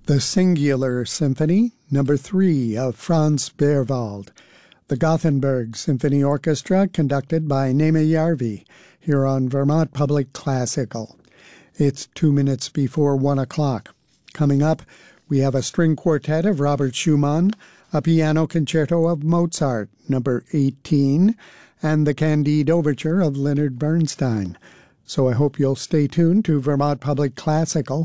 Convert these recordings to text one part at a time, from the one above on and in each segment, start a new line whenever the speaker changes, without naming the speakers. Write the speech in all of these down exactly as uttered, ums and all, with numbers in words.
The Singular Symphony, number three of Franz Berwald. The Gothenburg Symphony Orchestra, conducted by Neeme Järvi, here on Vermont Public Classical. It's two minutes before one o'clock. Coming up, we have a string quartet of Robert Schumann, a piano concerto of Mozart, number eighteen, and the Candide Overture of Leonard Bernstein. So I hope you'll stay tuned to Vermont Public Classical,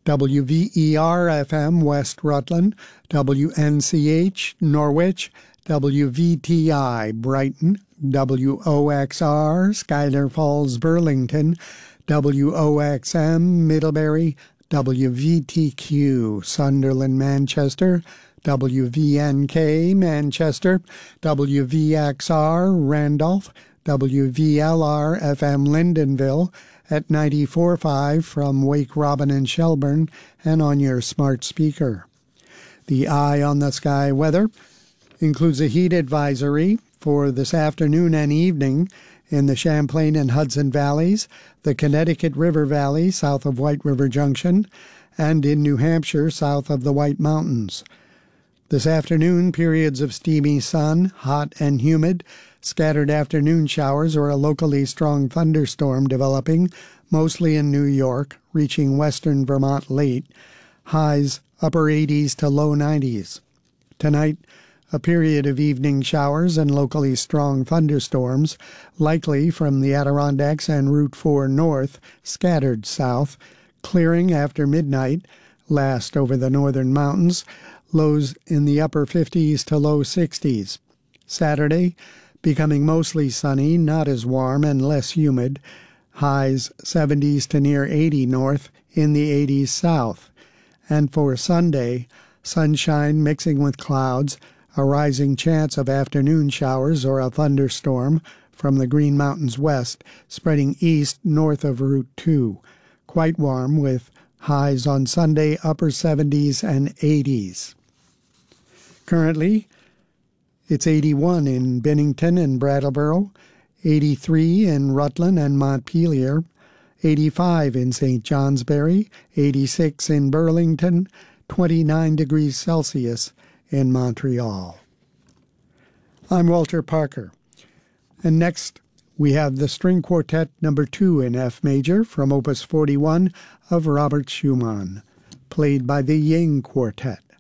W V E R F M West Rutland, W N C H Norwich, W V T I Brighton, W O X R Schuyler Falls Burlington, W O X M Middlebury, W V T Q Sunderland Manchester, W V N K Manchester, W V X R Randolph, W V L R F M Lyndonville at ninety-four point five from Wake Robin and Shelburne and on your smart speaker. The Eye on the Sky weather includes a heat advisory for this afternoon and evening in the Champlain and Hudson Valleys, the Connecticut River Valley south of White River Junction, and in New Hampshire south of the White Mountains. This afternoon, periods of steamy sun, hot and humid, scattered afternoon showers or a locally strong thunderstorm developing, mostly in New York, reaching western Vermont late, highs upper eighties to low nineties. Tonight, a period of evening showers and locally strong thunderstorms, likely from the Adirondacks and Route four north, scattered south, clearing after midnight, last over the northern mountains, lows in the upper fifties to low sixties. Saturday, becoming mostly sunny, not as warm and less humid, highs seventies to near eighty north, in the eighties south. And for Sunday, sunshine mixing with clouds, a rising chance of afternoon showers or a thunderstorm from the Green Mountains west, spreading east north of Route two. Quite warm with highs on Sunday upper seventies and eighties. Currently, it's eighty-one in Bennington and Brattleboro, eighty-three in Rutland and Montpelier, eighty-five in Saint Johnsbury, eighty-six in Burlington, twenty-nine degrees Celsius in Montreal. I'm Walter Parker, and next we have the String Quartet number two in F major from Opus forty-one of Robert Schumann, played by the Ying Quartet.